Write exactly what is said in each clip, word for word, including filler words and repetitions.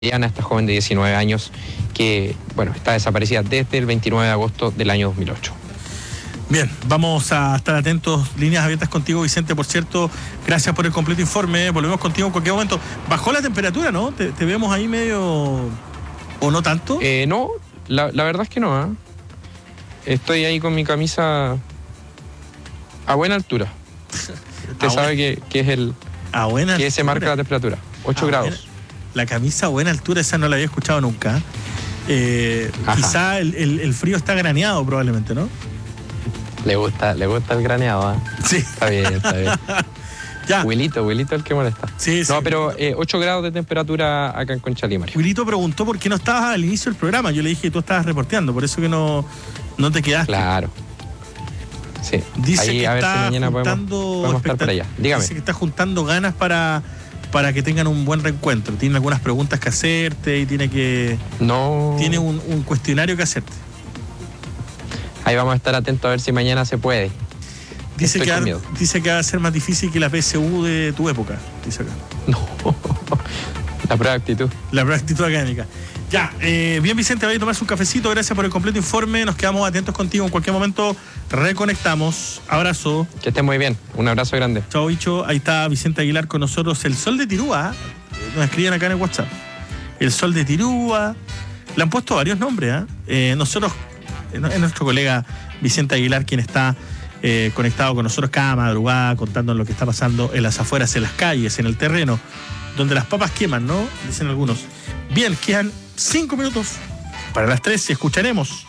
Diana, esta joven de diecinueve años que, bueno, está desaparecida desde el veintinueve de agosto del año dos mil ocho. Bien, vamos a estar atentos, líneas abiertas contigo, Vicente. Por cierto, gracias por el completo informe. Volvemos contigo en cualquier momento. Bajó la temperatura, ¿no? Te, te vemos ahí medio... ¿O no tanto? Eh, no, la, la verdad es que no, ¿eh? Estoy ahí con mi camisa a buena altura. Usted a sabe buen... que, que es el a buena que altura. se marca la temperatura, ocho grados. Buena... La camisa a buena altura, esa no la había escuchado nunca. Eh, quizá el, el, el frío está graneado probablemente, ¿no? Le gusta, le gusta el graneado, ¿eh? Sí. Está bien, está bien. Ya. Wilito, Wilito el que molesta. Sí, sí. No, pero eh, ocho grados de temperatura acá en Conchalí, Mario. Wilito preguntó por qué no estabas al inicio del programa. Yo le dije que tú estabas reporteando, por eso que no, no te quedaste. Claro. Sí. Dice ahí, que a ver está si mañana juntando podemos, podemos estar por allá. Dígame. Dice que está juntando ganas para, para que tengan un buen reencuentro. Tiene algunas preguntas que hacerte y tiene que... No. Tiene un, un cuestionario que hacerte. Ahí vamos a estar atentos a ver si mañana se puede. Dice que, va, dice que va a ser más difícil que la P S U de tu época, dice acá. No. La prueba de actitud. La prueba de actitud académica. Ya, eh, bien Vicente, vaya a tomarse un cafecito. Gracias por el completo informe. Nos quedamos atentos contigo. En cualquier momento reconectamos. Abrazo. Que estés muy bien. Un abrazo grande. Chao, bicho. Ahí está Vicente Aguilar con nosotros. El Sol de Tirúa. Nos escriben acá en el WhatsApp. El Sol de Tirúa. Le han puesto varios nombres. ¿eh? Eh, nosotros, es nuestro colega Vicente Aguilar quien está eh, conectado con nosotros cada madrugada, contando lo que está pasando en las afueras, en las calles, en el terreno, donde las papas queman, ¿no? Dicen algunos. Bien, quedan cinco minutos para las tres y escucharemos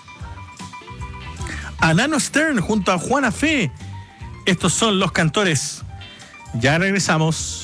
a Nano Stern junto a Juana Fe. Estos son Los Cantores. Ya regresamos.